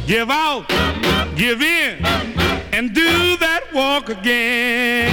give out, give in, and do that walk again.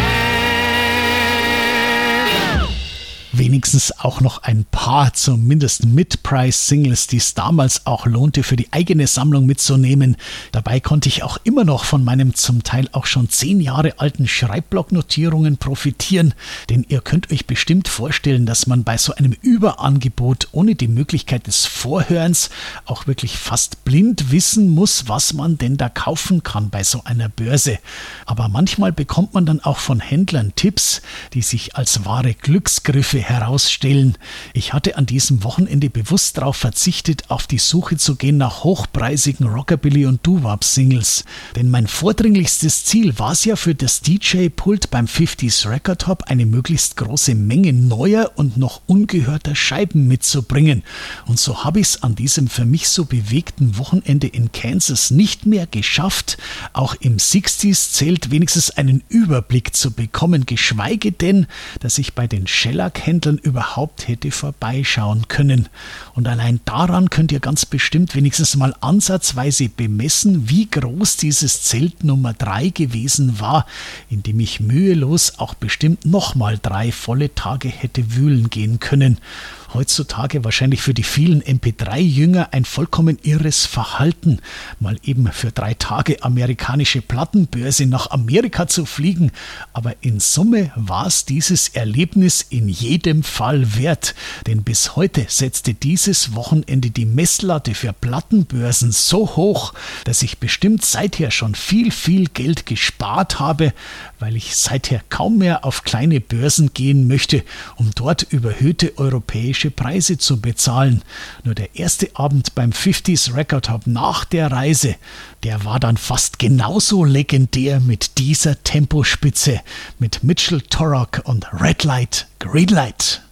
Wenigstens auch noch ein paar, zumindest Mid-Price-Singles, die es damals auch lohnte, für die eigene Sammlung mitzunehmen. Dabei konnte ich auch immer noch von meinem zum Teil auch schon 10 Jahre alten Schreibblock-Notierungen profitieren. Denn ihr könnt euch bestimmt vorstellen, dass man bei so einem Überangebot ohne die Möglichkeit des Vorhörens auch wirklich fast blind wissen muss, was man denn da kaufen kann bei so einer Börse. Aber manchmal bekommt man dann auch von Händlern Tipps, die sich als wahre Glücksgriffe herausstellen. Ich hatte an diesem Wochenende bewusst darauf verzichtet, auf die Suche zu gehen nach hochpreisigen Rockabilly- und Doo-Wop-Singles. Denn mein vordringlichstes Ziel war es ja für das DJ-Pult beim 50s Record Hop, eine möglichst große Menge neuer und noch ungehörter Scheiben mitzubringen. Und so habe ich es an diesem für mich so bewegten Wochenende in Kansas nicht mehr geschafft, auch im 60s zählt wenigstens einen Überblick zu bekommen, geschweige denn, dass ich bei den Shellac-Händlern überhaupt hätte vorbeischauen können. Und allein daran könnt ihr ganz bestimmt wenigstens mal ansatzweise bemessen, wie groß dieses Zelt Nummer 3 gewesen war, in dem ich mühelos auch bestimmt nochmal 3 volle Tage hätte wühlen gehen können. Heutzutage wahrscheinlich für die vielen MP3-Jünger ein vollkommen irres Verhalten, mal eben für 3 Tage amerikanische Plattenbörse nach Amerika zu fliegen. Aber in Summe war es dieses Erlebnis in jedem Fall wert, denn bis heute setzte dieses Wochenende die Messlatte für Plattenbörsen so hoch, dass ich bestimmt seither schon viel Geld gespart habe, weil ich seither kaum mehr auf kleine Börsen gehen möchte, um dort überhöhte europäische Preise zu bezahlen. Nur der erste Abend beim 50s Record Hop nach der Reise, der war dann fast genauso legendär mit dieser Tempospitze, mit Mitchell Torok und Red Light, Green Light.